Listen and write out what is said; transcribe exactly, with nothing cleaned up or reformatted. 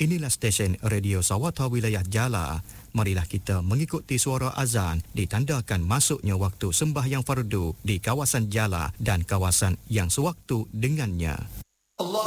Inilah stesen Radio Sawata Wilayah Jala. Marilah kita mengikuti suara azan ditandakan masuknya waktu sembahyang fardu di kawasan Jala dan kawasan yang sewaktu dengannya.